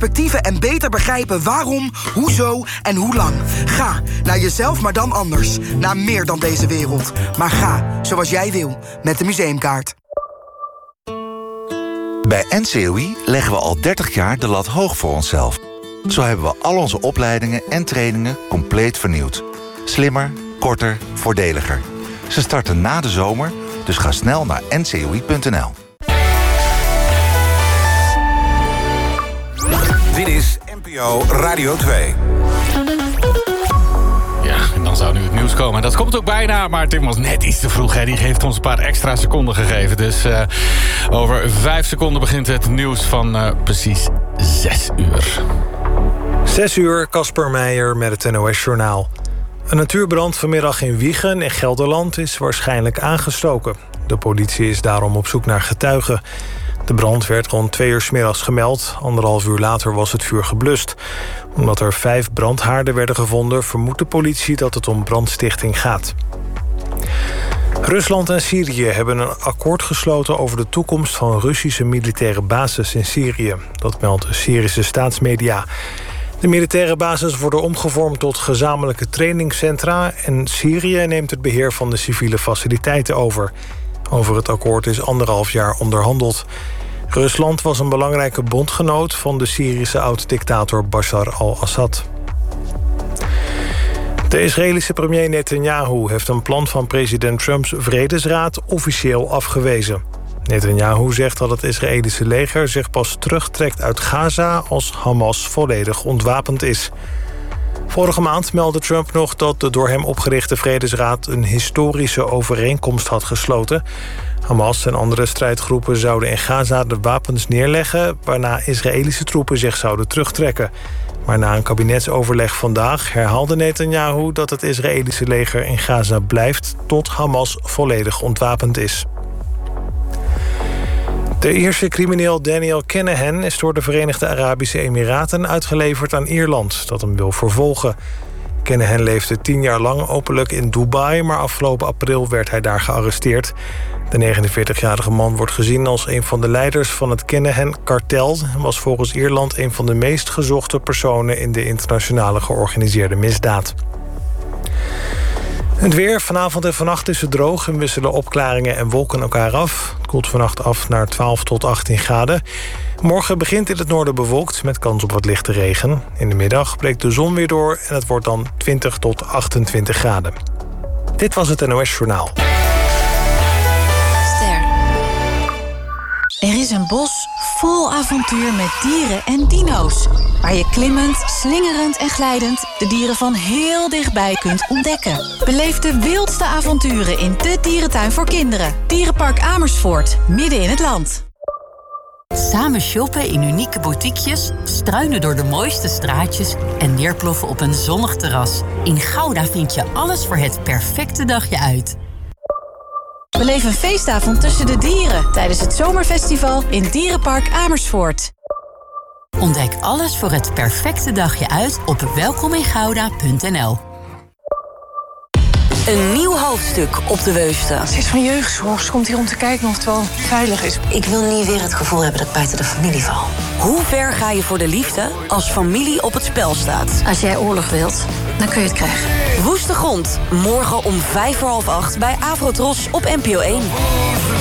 perspectieven en beter begrijpen waarom, hoezo en hoe lang. Ga naar jezelf, maar dan anders. Naar meer dan deze wereld. Maar ga zoals jij wil, met de Museumkaart. Bij NCOI leggen we al 30 jaar de lat hoog voor onszelf. Zo hebben we al onze opleidingen en trainingen compleet vernieuwd. Slimmer, korter, voordeliger. Ze starten na de zomer, dus ga snel naar ncoi.nl. Dit is NPO Radio 2. Ja, en dan zou nu het nieuws komen. Dat komt ook bijna, maar Tim was net iets te vroeg. Hè. Die heeft ons een paar extra seconden gegeven. Dus over 5 seconden begint het nieuws van precies 6 uur. 6 uur, Casper Meijer met het NOS-journaal. Een natuurbrand vanmiddag in Wijchen in Gelderland is waarschijnlijk aangestoken. De politie is daarom op zoek naar getuigen. De brand werd rond 2 uur 's middags gemeld. 1,5 uur later was het vuur geblust. Omdat er 5 brandhaarden werden gevonden, vermoedt de politie dat het om brandstichting gaat. Rusland en Syrië hebben een akkoord gesloten over de toekomst van Russische militaire bases in Syrië. Dat meldt de Syrische staatsmedia. De militaire bases worden omgevormd tot gezamenlijke trainingscentra en Syrië neemt het beheer van de civiele faciliteiten over. Over het akkoord is 1,5 jaar onderhandeld. Rusland was een belangrijke bondgenoot van de Syrische oud-dictator Bashar al-Assad. De Israëlische premier Netanyahu heeft een plan van president Trumps Vredesraad officieel afgewezen. Netanyahu zegt dat het Israëlische leger zich pas terugtrekt uit Gaza als Hamas volledig ontwapend is. Vorige maand meldde Trump nog dat de door hem opgerichte Vredesraad een historische overeenkomst had gesloten. Hamas en andere strijdgroepen zouden in Gaza de wapens neerleggen, waarna Israëlische troepen zich zouden terugtrekken. Maar na een kabinetsoverleg vandaag herhaalde Netanyahu dat het Israëlische leger in Gaza blijft tot Hamas volledig ontwapend is. De Ierse crimineel Daniel Kinahan is door de Verenigde Arabische Emiraten uitgeleverd aan Ierland, dat hem wil vervolgen. Kinahan leefde 10 jaar lang openlijk in Dubai, maar afgelopen april werd hij daar gearresteerd. De 49-jarige man wordt gezien als een van de leiders van het Kinahan-kartel en was volgens Ierland een van de meest gezochte personen in de internationale georganiseerde misdaad. Het weer, vanavond en vannacht is het droog en wisselen opklaringen en wolken elkaar af. Het koelt vannacht af naar 12 tot 18 graden. Morgen begint in het noorden bewolkt met kans op wat lichte regen. In de middag breekt de zon weer door en het wordt dan 20 tot 28 graden. Dit was het NOS Journaal. Er is een bos vol avontuur met dieren en dino's. Waar je klimmend, slingerend en glijdend de dieren van heel dichtbij kunt ontdekken. Beleef de wildste avonturen in de dierentuin voor kinderen. Dierenpark Amersfoort, midden in het land. Samen shoppen in unieke boutiquejes, struinen door de mooiste straatjes en neerploffen op een zonnig terras. In Gouda vind je alles voor het perfecte dagje uit. Beleef een feestavond tussen de dieren tijdens het zomerfestival in Dierenpark Amersfoort. Ontdek alles voor het perfecte dagje uit op welkomingouda.nl. Een nieuw hoofdstuk op de Weuste. Het is van jeugdzorg. Ze komt hier om te kijken of het wel veilig is. Ik wil niet weer het gevoel hebben dat ik buiten de familie val. Hoe ver ga je voor de liefde als familie op het spel staat? Als jij oorlog wilt, dan kun je het krijgen. Woeste Grond, morgen om 7:45 bij Avrotros op NPO 1.